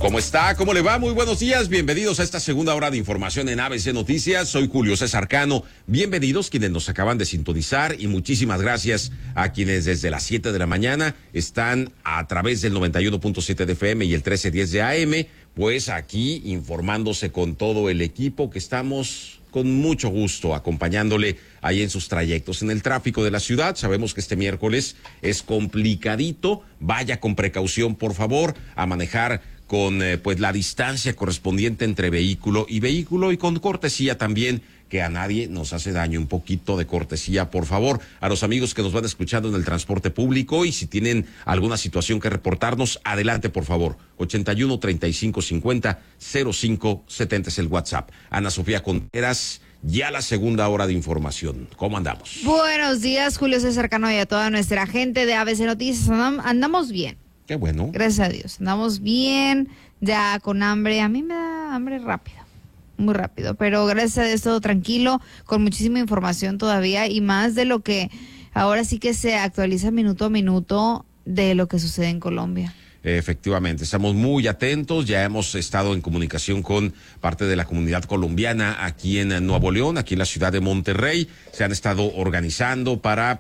¿Cómo está? ¿Cómo le va? Muy buenos días. Bienvenidos a esta segunda hora de información en ABC Noticias. Soy Julio César Cano. Bienvenidos quienes nos acaban de sintonizar y muchísimas gracias a quienes desde las 7 de la mañana están a través del 91.7 de FM y el 1310 de AM, pues aquí informándose con todo el equipo que estamos con mucho gusto acompañándole ahí en sus trayectos en el tráfico de la ciudad. Sabemos que este miércoles es complicadito. Vaya con precaución, por favor, a manejar con pues la distancia correspondiente entre vehículo y con cortesía también, que a nadie nos hace daño. Un poquito de cortesía, por favor, a los amigos que nos van escuchando en el transporte público, y si tienen alguna situación que reportarnos, adelante, por favor. 81 35 50 05 70 es el WhatsApp. Ana Sofía Contreras, ya la segunda hora de información. ¿Cómo andamos? Buenos días, Julio César Cano, y a toda nuestra gente de ABC Noticias. Andamos bien. Qué bueno. Gracias a Dios. Andamos bien, ya con hambre. A mí me da hambre rápido, muy rápido, pero gracias a Dios todo tranquilo, con muchísima información todavía y más de lo que ahora sí que se actualiza minuto a minuto de lo que sucede en Colombia. Efectivamente, estamos muy atentos, ya hemos estado en comunicación con parte de la comunidad colombiana aquí en Nuevo León, aquí en la ciudad de Monterrey. Se han estado organizando para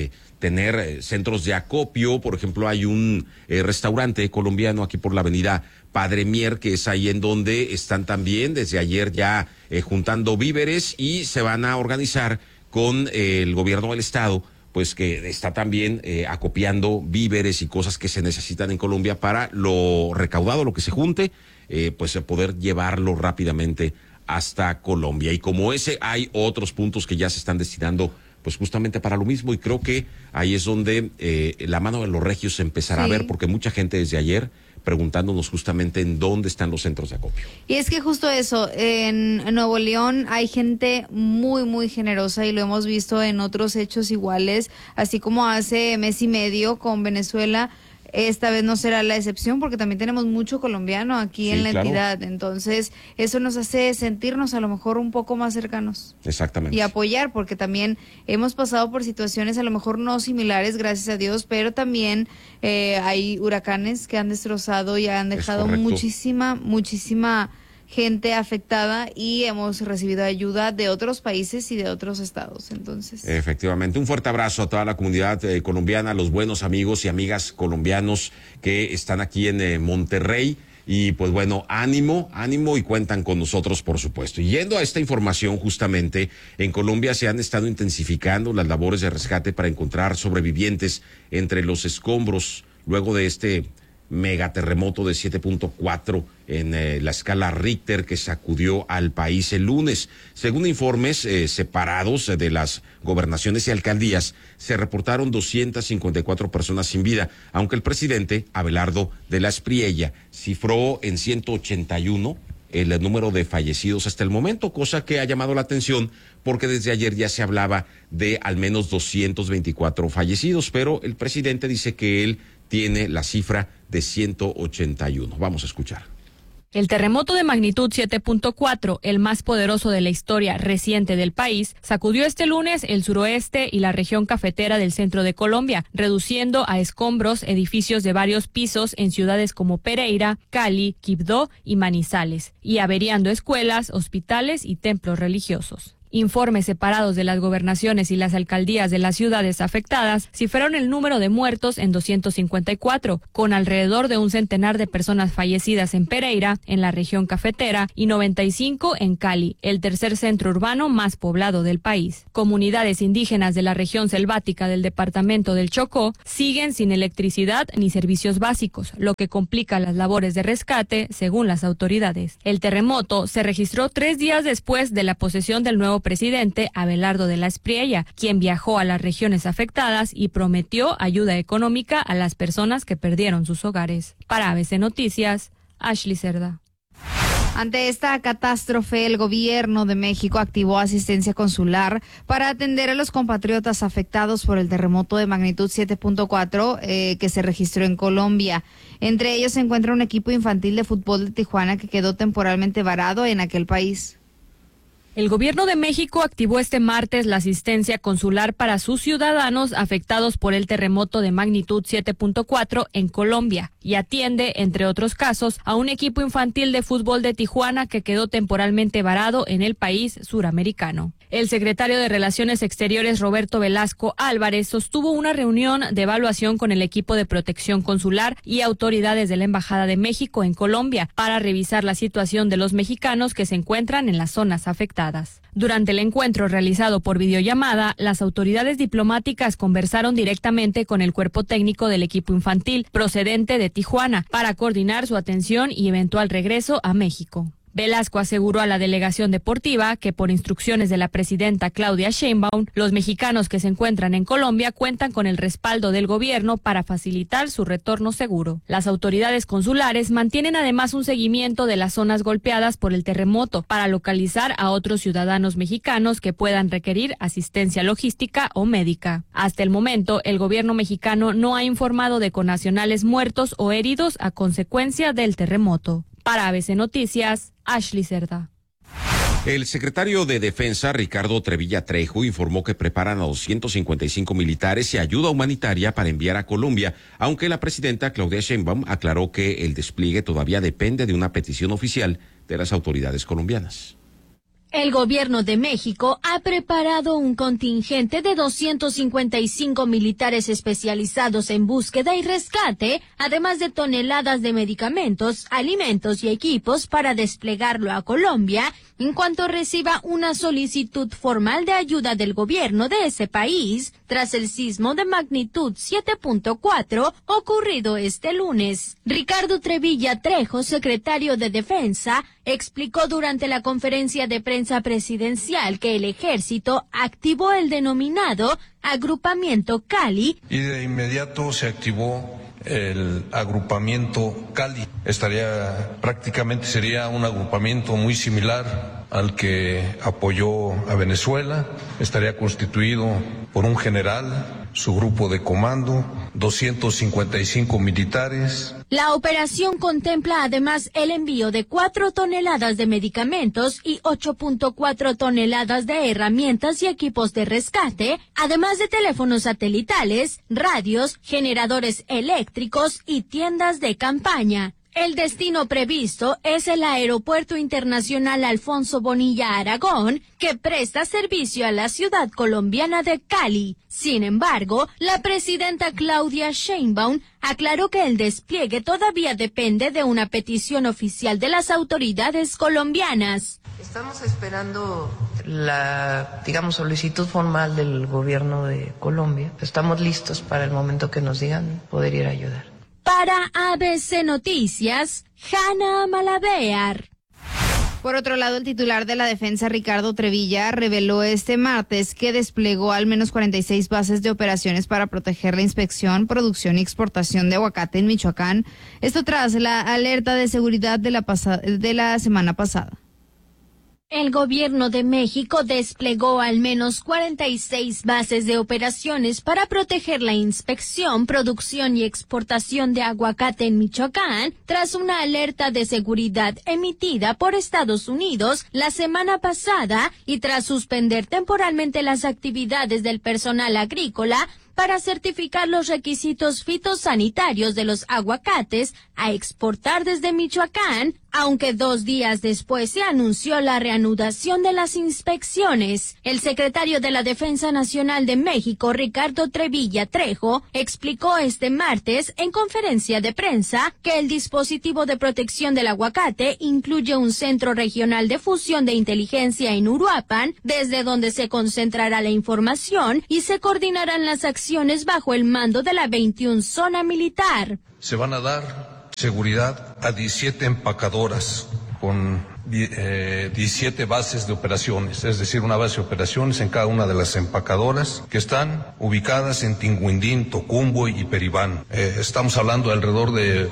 tener centros de acopio. Por ejemplo, hay un restaurante colombiano aquí por la avenida Padre Mier, que es ahí en donde están también desde ayer ya juntando víveres, y se van a organizar con el gobierno del estado, pues que está también acopiando víveres y cosas que se necesitan en Colombia para lo recaudado, lo que se junte, pues poder llevarlo rápidamente hasta Colombia. Y como ese, hay otros puntos que ya se están destinando pues justamente para lo mismo, y creo que ahí es donde la mano de los regios se empezará a ver, porque mucha gente desde ayer preguntándonos justamente en dónde están los centros de acopio. Y es que justo eso, en Nuevo León hay gente muy, muy generosa, y lo hemos visto en otros hechos iguales, así como hace mes y medio con Venezuela. Esta vez no será la excepción, porque también tenemos mucho colombiano aquí en la entidad. Entonces, eso nos hace sentirnos a lo mejor un poco más cercanos. Exactamente. Y apoyar, porque también hemos pasado por situaciones a lo mejor no similares, gracias a Dios, pero también hay huracanes que han destrozado y han dejado muchísima gente afectada, y hemos recibido ayuda de otros países y de otros estados. Entonces, efectivamente, un fuerte abrazo a toda la comunidad colombiana, a los buenos amigos y amigas colombianos que están aquí en Monterrey. Y pues bueno, ánimo y cuentan con nosotros, por supuesto. Y yendo a esta información, justamente en Colombia se han estado intensificando las labores de rescate para encontrar sobrevivientes entre los escombros luego de este megaterremoto de 7.4 en la escala Richter que sacudió al país el lunes. Según informes separados de las gobernaciones y alcaldías, se reportaron 254 personas sin vida, aunque el presidente Abelardo de la Espriella cifró en 181 el número de fallecidos hasta el momento, cosa que ha llamado la atención porque desde ayer ya se hablaba de al menos 224 fallecidos, pero el presidente dice que él tiene la cifra de 181. Vamos a escuchar. El terremoto de magnitud 7.4, el más poderoso de la historia reciente del país, sacudió este lunes el suroeste y la región cafetera del centro de Colombia, reduciendo a escombros edificios de varios pisos en ciudades como Pereira, Cali, Quibdó y Manizales, y averiando escuelas, hospitales y templos religiosos. Informes separados de las gobernaciones y las alcaldías de las ciudades afectadas cifraron el número de muertos en 254, con alrededor de un centenar de personas fallecidas en Pereira, en la región cafetera, y 95 en Cali, el tercer centro urbano más poblado del país. Comunidades indígenas de la región selvática del departamento del Chocó siguen sin electricidad ni servicios básicos, lo que complica las labores de rescate, según las autoridades. El terremoto se registró 3 días después de la posesión del nuevo presidente Abelardo de la Espriella, quien viajó a las regiones afectadas y prometió ayuda económica a las personas que perdieron sus hogares. Para ABC Noticias, Ashley Cerda. Ante esta catástrofe, el gobierno de México activó asistencia consular para atender a los compatriotas afectados por el terremoto de magnitud 7.4 que se registró en Colombia. Entre ellos se encuentra un equipo infantil de fútbol de Tijuana que quedó temporalmente varado en aquel país. El gobierno de México activó este martes la asistencia consular para sus ciudadanos afectados por el terremoto de magnitud 7.4 en Colombia y atiende, entre otros casos, a un equipo infantil de fútbol de Tijuana que quedó temporalmente varado en el país suramericano. El secretario de Relaciones Exteriores, Roberto Velasco Álvarez, sostuvo una reunión de evaluación con el equipo de protección consular y autoridades de la Embajada de México en Colombia para revisar la situación de los mexicanos que se encuentran en las zonas afectadas. Durante el encuentro realizado por videollamada, las autoridades diplomáticas conversaron directamente con el cuerpo técnico del equipo infantil procedente de Tijuana para coordinar su atención y eventual regreso a México. Velasco aseguró a la delegación deportiva que por instrucciones de la presidenta Claudia Sheinbaum, los mexicanos que se encuentran en Colombia cuentan con el respaldo del gobierno para facilitar su retorno seguro. Las autoridades consulares mantienen además un seguimiento de las zonas golpeadas por el terremoto para localizar a otros ciudadanos mexicanos que puedan requerir asistencia logística o médica. Hasta el momento, el gobierno mexicano no ha informado de connacionales muertos o heridos a consecuencia del terremoto. Para ABC Noticias, Ashley Cerda. El secretario de Defensa, Ricardo Trevilla Trejo, informó que preparan a 255 militares y ayuda humanitaria para enviar a Colombia, aunque la presidenta Claudia Sheinbaum aclaró que el despliegue todavía depende de una petición oficial de las autoridades colombianas. El gobierno de México ha preparado un contingente de 255 militares especializados en búsqueda y rescate, además de toneladas de medicamentos, alimentos y equipos para desplegarlo a Colombia en cuanto reciba una solicitud formal de ayuda del gobierno de ese país tras el sismo de magnitud 7.4 ocurrido este lunes. Ricardo Trevilla Trejo, secretario de Defensa, explicó durante la conferencia de prensa presidencial que el ejército activó el denominado agrupamiento Cali. Y de inmediato se activó el agrupamiento Cali. Prácticamente sería un agrupamiento muy similar al que apoyó a Venezuela. Estaría constituido por un general, su grupo de comando, 255 militares. La operación contempla además el envío de 4 toneladas de medicamentos y 8.4 toneladas de herramientas y equipos de rescate, además de teléfonos satelitales, radios, generadores eléctricos y tiendas de campaña. El destino previsto es el Aeropuerto Internacional Alfonso Bonilla Aragón, que presta servicio a la ciudad colombiana de Cali. Sin embargo, la presidenta Claudia Sheinbaum aclaró que el despliegue todavía depende de una petición oficial de las autoridades colombianas. Estamos esperando la, solicitud formal del gobierno de Colombia. Estamos listos para el momento que nos digan poder ir a ayudar. Para ABC Noticias, Hanna Malavear. Por otro lado, el titular de la Defensa, Ricardo Trevilla, reveló este martes que desplegó al menos 46 bases de operaciones para proteger la inspección, producción y aguacate en Michoacán. Esto tras la alerta de seguridad de la semana pasada. El gobierno de México desplegó al menos 46 bases de operaciones para proteger la inspección, producción y exportación de aguacate en Michoacán, tras una alerta de seguridad emitida por Estados Unidos la semana pasada y tras suspender temporalmente las actividades del personal agrícola para certificar los requisitos fitosanitarios de los aguacates a exportar desde Michoacán, aunque 2 días después se anunció la reanudación de las inspecciones. El secretario de la Defensa Nacional de México, Ricardo Trevilla Trejo, explicó este martes en conferencia de prensa que el dispositivo de protección del aguacate incluye un centro regional de fusión de inteligencia en Uruapan, desde donde se concentrará la información y se coordinarán las acciones bajo el mando de la 21 Zona Militar. Se van a dar seguridad a 17 empacadoras con 17 bases de operaciones, es decir, una base de operaciones en cada una de las empacadoras que están ubicadas en Tinguindín, Tocumbo y Peribán. Estamos hablando de alrededor de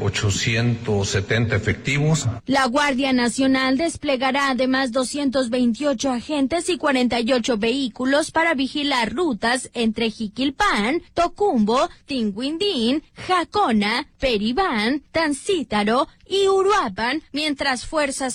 870 efectivos. La Guardia Nacional desplegará además 228 agentes y 48 vehículos para vigilar rutas entre Jiquilpan, Tocumbo, Tinguindín, Jacona, Peribán, Tancítaro y Uruapan, mientras fuerzas federales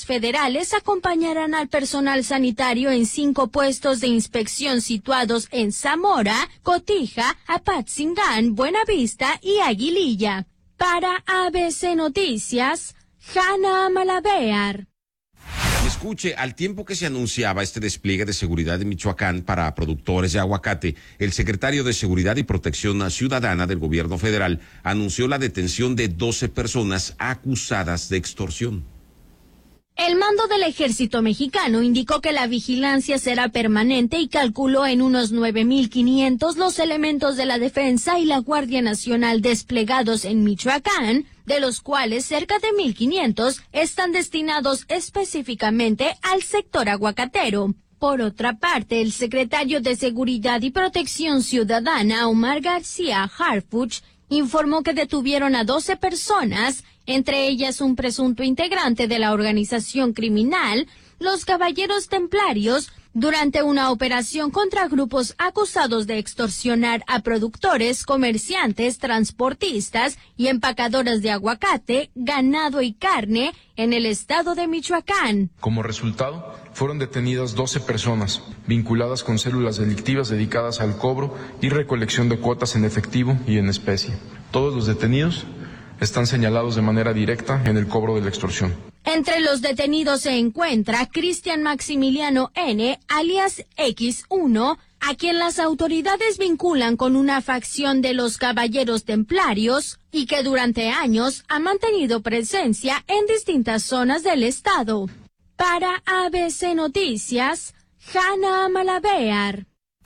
locales acompañarán al personal sanitario en 5 puestos de inspección situados en Zamora, Cotija, Apatzingán, Buenavista y Aguililla. Para ABC Noticias, Hanna Malavear. Escuche, al tiempo que se anunciaba este despliegue de seguridad en Michoacán para productores de aguacate, el secretario de Seguridad y Protección Ciudadana del gobierno federal anunció la detención de 12 personas acusadas de extorsión. El mando del Ejército Mexicano indicó que la vigilancia será permanente y calculó en unos 9,500 los elementos de la Defensa y la Guardia Nacional desplegados en Michoacán, de los cuales cerca de 1,500 están destinados específicamente al sector aguacatero. Por otra parte, el secretario de Seguridad y Protección Ciudadana, Omar García Harfuch, informó que detuvieron a 12 personas, entre ellas un presunto integrante de la organización criminal, los Caballeros Templarios, durante una operación contra grupos acusados de extorsionar a productores, comerciantes, transportistas y empacadoras de aguacate, ganado y carne en el estado de Michoacán. Como resultado, fueron detenidas 12 personas vinculadas con células delictivas dedicadas al cobro y recolección de cuotas en efectivo y en especie. Todos los detenidos están señalados de manera directa en el cobro de la extorsión. Entre los detenidos se encuentra Cristian Maximiliano N., alias X1, a quien las autoridades vinculan con una facción de los Caballeros Templarios y que durante años ha mantenido presencia en distintas zonas del estado. Para ABC Noticias, Hanna Malavear.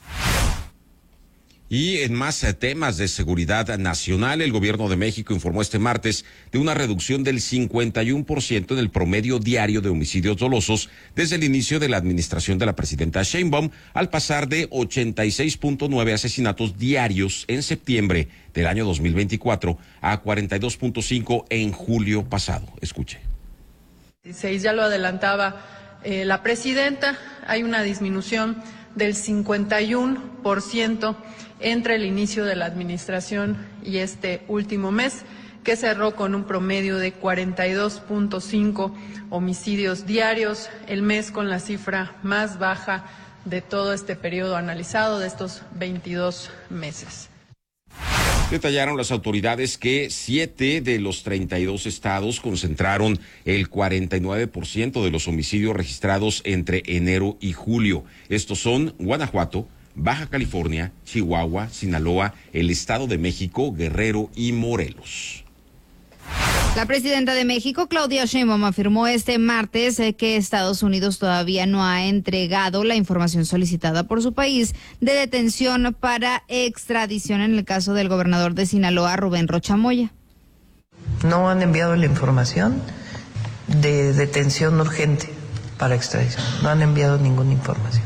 Y en más temas de seguridad nacional, el gobierno de México informó este martes de una reducción del 51% en el promedio diario de homicidios dolosos desde el inicio de la administración de la presidenta Sheinbaum, al pasar de 86.9 asesinatos diarios en septiembre del año 2024 a 42.5 en julio pasado. Escuche. Ya lo adelantaba la presidenta, hay una disminución del 51% entre el inicio de la administración y este último mes, que cerró con un promedio de 42.5 homicidios diarios, el mes con la cifra más baja de todo este periodo analizado, de estos 22 meses. Detallaron las autoridades que 7 de los 32 estados concentraron el 49% de los homicidios registrados entre enero y julio. Estos son Guanajuato, Baja California, Chihuahua, Sinaloa, el Estado de México, Guerrero y Morelos. La presidenta de México, Claudia Sheinbaum, afirmó este martes que Estados Unidos todavía no ha entregado la información solicitada por su país de detención para extradición en el caso del gobernador de Sinaloa, Rubén Rocha Moya. No han enviado la información de detención urgente para extradición. No han enviado ninguna información.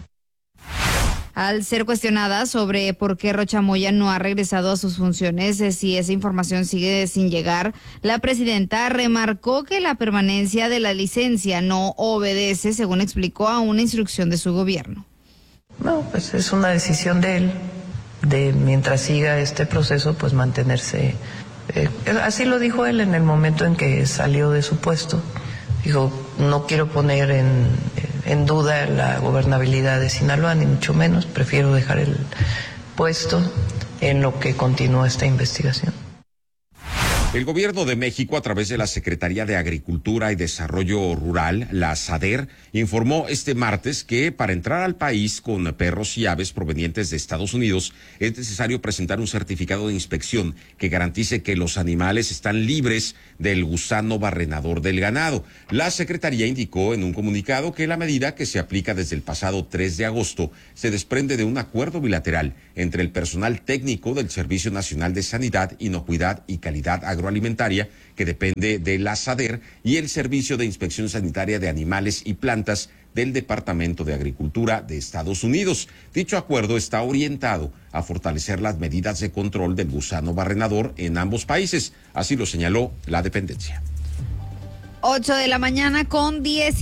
Al ser cuestionada sobre por qué Rocha Moya no ha regresado a sus funciones, si esa información sigue sin llegar, la presidenta remarcó que la permanencia de la licencia no obedece, según explicó, a una instrucción de su gobierno. No, pues es una decisión de él, de mientras siga este proceso, pues mantenerse. Así lo dijo él en el momento en que salió de su puesto. Dijo, no quiero poner en duda la gobernabilidad de Sinaloa, ni mucho menos. Prefiero dejar el puesto en lo que continúa esta investigación. El gobierno de México, a través de la Secretaría de Agricultura y Desarrollo Rural, la SADER, informó este martes que para entrar al país con perros y aves provenientes de Estados Unidos es necesario presentar un certificado de inspección que garantice que los animales están libres del gusano barrenador del ganado. La Secretaría indicó en un comunicado que la medida, que se aplica desde el pasado 3 de agosto, se desprende de un acuerdo bilateral entre el personal técnico del Servicio Nacional de Sanidad, Inocuidad y Calidad Agroalimentaria, que depende de la SADER, y el Servicio de Inspección Sanitaria de Animales y Plantas del Departamento de Agricultura de Estados Unidos. Dicho acuerdo está orientado a fortalecer las medidas de control del gusano barrenador en ambos países, así lo señaló la dependencia. 8 de la mañana con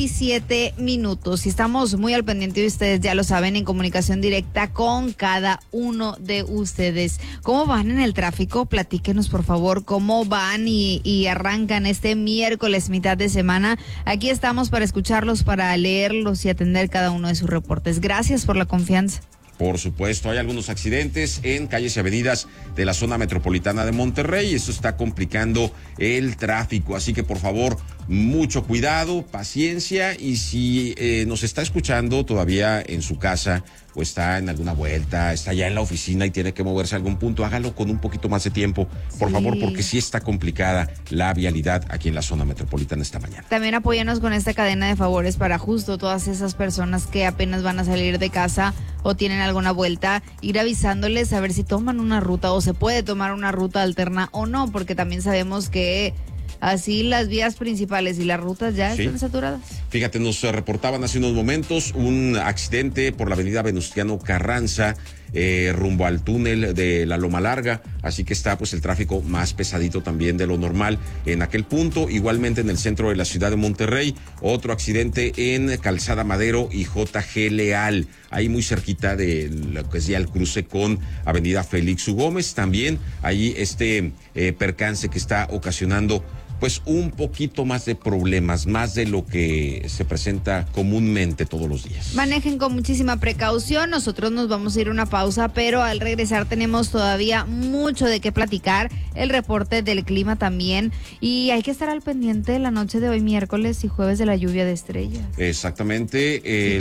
17 minutos. Y estamos muy al pendiente de ustedes, ya lo saben, en comunicación directa con cada uno de ustedes. ¿Cómo van en el tráfico? Platíquenos, por favor, cómo van y arrancan este miércoles, mitad de semana. Aquí estamos para escucharlos, para leerlos y atender cada uno de sus reportes. Gracias por la confianza. Por supuesto, hay algunos accidentes en calles y avenidas de la zona metropolitana de Monterrey. Eso está complicando el tráfico, así que por favor, mucho cuidado, paciencia, y si nos está escuchando todavía en su casa o está en alguna vuelta, está ya en la oficina y tiene que moverse a algún punto, hágalo con un poquito más de tiempo, por favor, porque sí está complicada la vialidad aquí en la zona metropolitana esta mañana. También apóyanos con esta cadena de favores para justo todas esas personas que apenas van a salir de casa o tienen alguna vuelta, ir avisándoles a ver si toman una ruta o se puede tomar una ruta alterna o no, porque también sabemos que así las vías principales y las rutas ya están saturadas. Fíjate, nos reportaban hace unos momentos un accidente por la avenida Venustiano Carranza, rumbo al túnel de la Loma Larga, así que está pues el tráfico más pesadito también de lo normal en aquel punto. Igualmente en el centro de la ciudad de Monterrey, otro accidente en Calzada Madero y JG Leal, ahí muy cerquita de lo que es ya el cruce con avenida Félix U. Gómez. También ahí percance que está ocasionando pues un poquito más de problemas, más de lo que se presenta comúnmente todos los días. Manejen con muchísima precaución, nosotros nos vamos a ir a una pausa, pero al regresar tenemos todavía mucho de qué platicar, el reporte del clima también, y hay que estar al pendiente la noche de hoy, miércoles y jueves, de la lluvia de estrellas. Exactamente,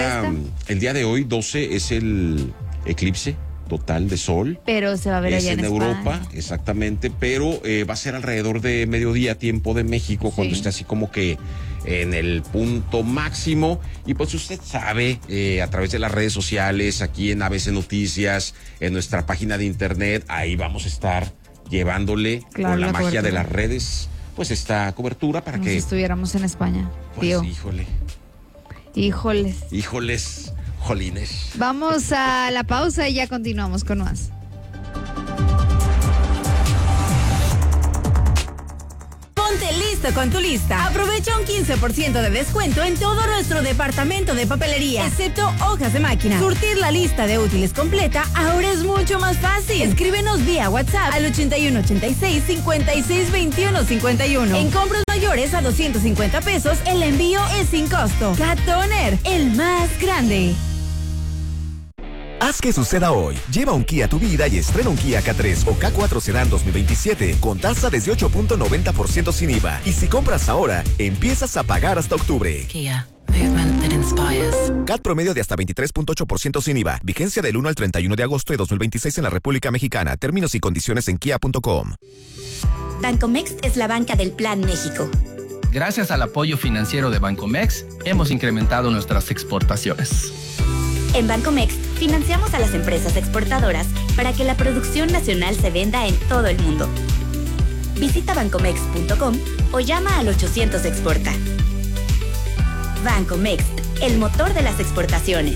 el día de hoy, 12, es el eclipse total de sol. Pero se va a ver allá en Europa, España. Exactamente, pero va a ser alrededor de mediodía, tiempo de México, cuando esté así como que en el punto máximo. Y pues usted sabe, a través de las redes sociales, aquí en ABC Noticias, en nuestra página de internet, ahí vamos a estar llevándole con la magia de las redes, pues esta cobertura para que estuviéramos en España, pues, tío. Híjoles. Jolines. Vamos a la pausa y ya continuamos con más. Ponte listo con tu lista. Aprovecha un 15% de descuento en todo nuestro departamento de papelería, excepto hojas de máquina. Surtir la lista de útiles completa ahora es mucho más fácil. Escríbenos vía WhatsApp al 8186-562151. En compras mayores a 250 pesos, el envío es sin costo. Cat Toner, el más grande. Haz que suceda hoy. Lleva un Kia a tu vida y estrena un Kia K3 o K4 Sedan 2027 con tasa desde 8.90% sin IVA. Y si compras ahora, empiezas a pagar hasta octubre. Kia. Movement that inspires. CAT promedio de hasta 23.8% sin IVA. Vigencia del 1 al 31 de agosto de 2026 en la República Mexicana. Términos y condiciones en kia.com. Bancomext es la banca del Plan México. Gracias al apoyo financiero de Bancomext, hemos incrementado nuestras exportaciones. En Bancomext financiamos a las empresas exportadoras para que la producción nacional se venda en todo el mundo. Visita bancomext.com o llama al 800 Exporta. Bancomext, el motor de las exportaciones.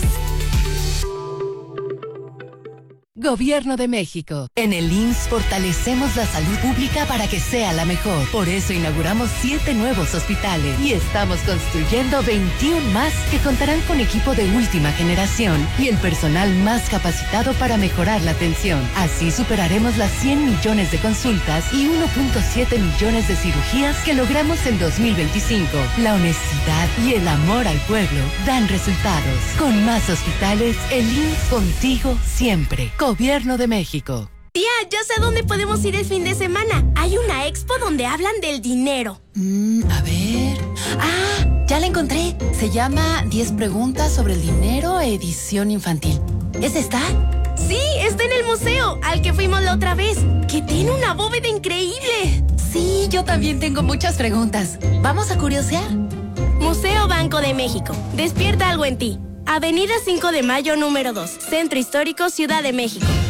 Gobierno de México. En el IMSS fortalecemos la salud pública para que sea la mejor. Por eso inauguramos 7 nuevos hospitales y estamos construyendo 21 más que contarán con equipo de última generación y el personal más capacitado para mejorar la atención. Así superaremos las 100 millones de consultas y 1.7 millones de cirugías que logramos en 2025. La honestidad y el amor al pueblo dan resultados. Con más hospitales, el IMSS contigo siempre. Gobierno de México. Tía, ya sé dónde podemos ir el fin de semana. Hay una expo donde hablan del dinero. A ver. ¡Ah! Ya la encontré. Se llama 10 preguntas sobre el dinero, edición infantil. ¿Es esta? Sí, está en el museo, al que fuimos la otra vez, que tiene una bóveda increíble. Sí, yo también tengo muchas preguntas. ¿Vamos a curiosear? Museo Banco de México. Despierta algo en ti. Avenida 5 de Mayo, número 2. Centro Histórico, Ciudad de México.